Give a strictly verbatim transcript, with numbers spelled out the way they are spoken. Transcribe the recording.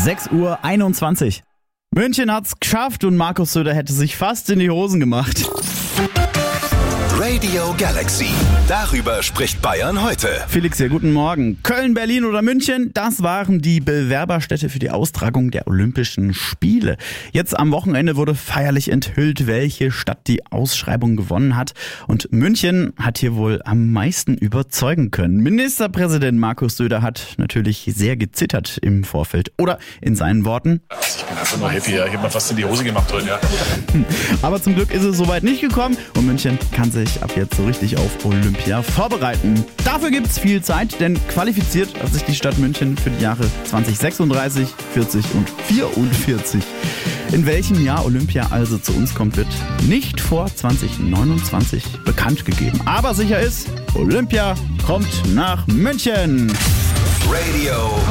sechs Uhr einundzwanzig. München hat's geschafft und Markus Söder hätte sich fast in die Hosen gemacht. Radio Galaxy. Darüber spricht Bayern heute. Felix hier, guten Morgen. Köln, Berlin oder München, das waren die Bewerberstädte für die Austragung der Olympischen Spiele. Jetzt am Wochenende wurde feierlich enthüllt, welche Stadt die Ausschreibung gewonnen hat. Und München hat hier wohl am meisten überzeugen können. Ministerpräsident Markus Söder hat natürlich sehr gezittert im Vorfeld. Oder in seinen Worten: Also ich bin einfach nur happy, ja. Ich habe mir fast in die Hose gemacht heute, ja. Aber zum Glück ist es soweit nicht gekommen und München kann sich ab jetzt so richtig auf Olympia vorbereiten. Dafür gibt's viel Zeit, denn qualifiziert hat sich die Stadt München für die Jahre zwanzig sechsunddreißig, vierzig und vierundvierzig. In welchem Jahr Olympia also zu uns kommt, wird nicht vor zwanzig neunundzwanzig bekannt gegeben. Aber sicher ist, Olympia kommt nach München. Radio